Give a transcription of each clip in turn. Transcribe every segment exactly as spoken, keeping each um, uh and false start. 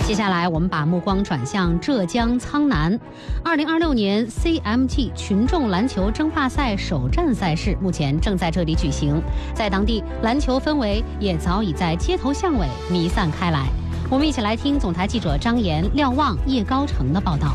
接下来，我们把目光转向浙江苍南。二零二六年 C M G 群众篮球争霸赛首站赛事目前正在这里举行，在当地篮球氛围也早已在街头巷尾弥散开来。我们一起来听总台记者张岩、廖望、叶高成的报道。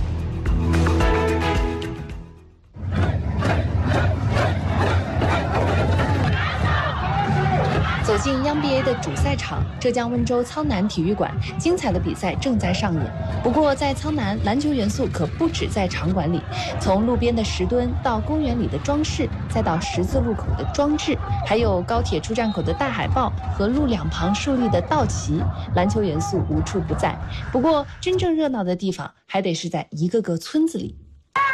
走进央 B A 的主赛场，浙江温州苍南体育馆，精彩的比赛正在上演。不过，在苍南，篮球元素可不止在场馆里，从路边的石墩到公园里的装饰，再到十字路口的装置，还有高铁出站口的大海报和路两旁树立的道旗，篮球元素无处不在。不过，真正热闹的地方还得是在一个个村子里。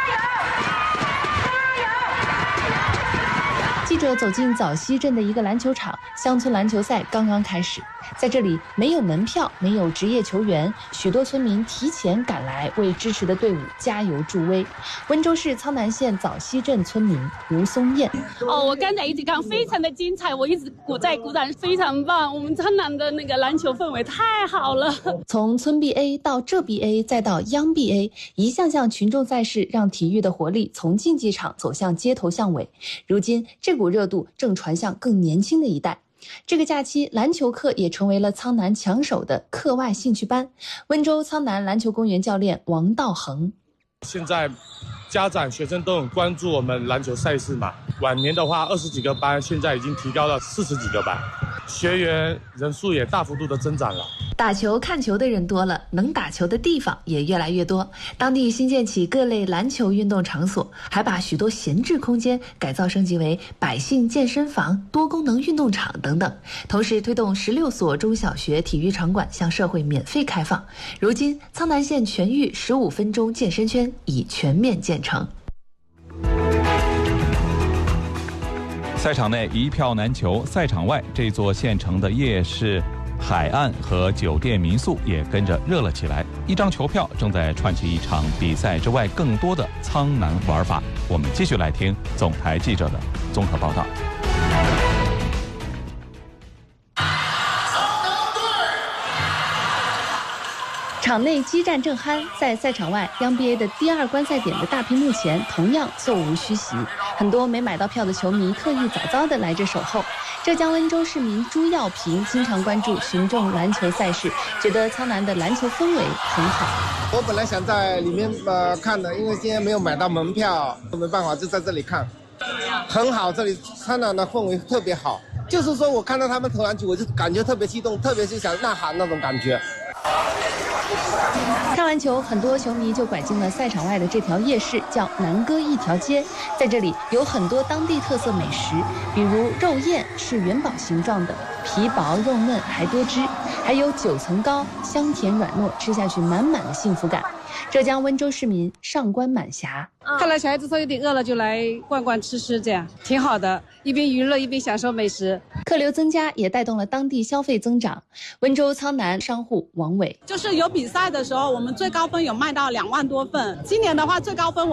记者走进枣溪镇的一个篮球场，乡村篮球赛刚刚开始。在这里没有门票，没有职业球员，许多村民提前赶来为支持的队伍加油助威。温州市苍南县枣溪镇村民吴松燕： 哦，我刚才一直看，非常的精彩，我一直鼓在鼓掌，非常棒。我们苍南的那个篮球氛围太好了。 从村 B A 到浙 B A 再到央 B A， 一项项群众赛事让体育的活力从竞技场走向街头巷尾。如今这股热度正传向更年轻的一代。这个假期，篮球课也成为了苍南抢手的课外兴趣班。温州苍南篮球公园教练王道恒： 现在家长学生都很关注我们篮球赛事嘛，往年的话二十几个班，现在已经提高到四十几个班，学员人数也大幅度的增长了。 打球看球的人多了，能打球的地方也越来越多。当地新建起各类篮球运动场所，还把许多闲置空间改造升级为百姓健身房、多功能运动场等等。同时推动十六所中小学体育场馆向社会免费开放。如今，苍南县全域十五分钟健身圈已全面建成。 赛场内一票难求，赛场外这座县城的夜市、海岸和酒店民宿也跟着热了起来。一张球票正在串起一场比赛之外更多的苍南玩法。我们继续来听总台记者的综合报道。 场内激战正酣，在赛场外央 B A 的第二观赛点的大屏幕前同样座无虚席，很多没买到票的球迷特意早早的来这守候。浙江温州市民朱耀平经常关注群众篮球赛事，觉得苍南的篮球氛围很好。 我本来想在里面呃看的，因为今天没有买到门票，没办法就在这里看。很好，这里苍南的氛围特别好，就是说我看到他们投篮球，我就感觉特别激动，特别是想呐喊那种感觉。 看完球，很多球迷就拐进了赛场外的这条夜市，叫南歌一条街。在这里有很多当地特色美食，比如肉燕是元宝形状的，皮薄肉嫩还多汁，还有九层糕，香甜软糯，吃下去满满的幸福感。浙江温州市民上官满霞： 看来小孩子说有点饿了，就来逛逛吃吃，这样挺好的，一边娱乐一边享受美食。 客流增加也带动了当地消费增长。温州苍南商户王伟： 就是有比赛的时候，我们最高分有卖到两万多份，今年的话最高分我